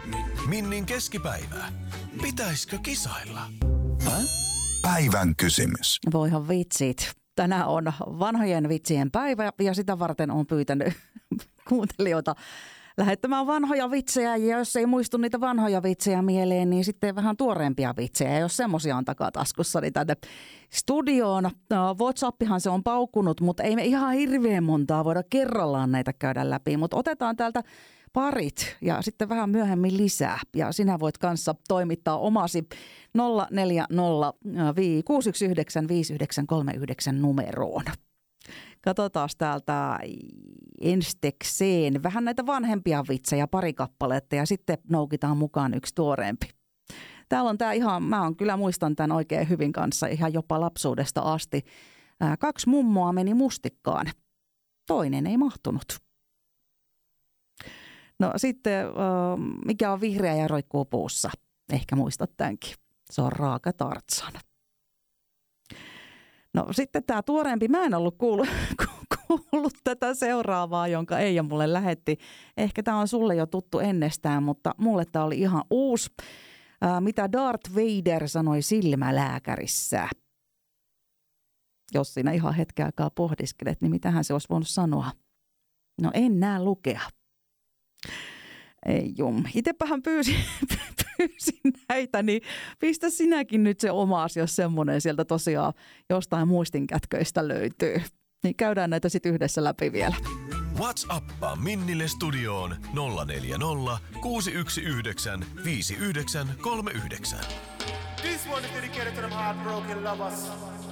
Minnin keskipäivä. Pitäisikö kisailla? Päivän kysymys. Voihan vitsit. Tänään on vanhojen vitsien päivä ja sitä varten on pyytänyt kuuntelijoita lähettämään vanhoja vitsejä. Ja jos ei muistu niitä vanhoja vitsejä mieleen, niin sitten vähän tuoreempia vitsejä. Ja jos semmoisia on takataskussa, niin tänne studioon. WhatsAppihan se on paukkunut, mutta ei me ihan hirveän montaa voida kerrallaan näitä käydä läpi. Mutta otetaan täältä parit ja sitten vähän myöhemmin lisää. Ja sinä voit kanssa toimittaa omasi 040 619 5939 numeroon. Katsotaan täältä enstekseen vähän näitä vanhempia vitsejä, pari kappaletta ja sitten noukitaan mukaan yksi tuoreempi. Täällä on tää ihan, kyllä muistan tämän oikein hyvin kanssa ihan jopa lapsuudesta asti. 2 mummoa meni mustikkaan. Toinen ei mahtunut. No sitten, mikä on vihreä ja roikkuu puussa? Ehkä muistat tämänkin. Se on Raaka Tarzan. No sitten tämä tuoreempi, mä en ollut kuullut tätä seuraavaa, jonka Eija mulle lähetti. Ehkä tämä on sulle jo tuttu ennestään, mutta mulle tämä oli ihan uusi. Mitä Darth Vader sanoi silmälääkärissä? Jos siinä ihan hetken aikaa pohdiskelet, niin mitähän se olisi voinut sanoa? No en näe lukea. Ei jum. Itsepähän pyysin näitä, niin pistä sinäkin nyt se omaasi, jos semmoinen sieltä tosiaan jostain muistinkätköistä löytyy. Niin käydään näitä sitten yhdessä läpi vielä. WhatsAppaa Minnille studioon 040 619 5939. This one is dedicated to them heartbroken lovers.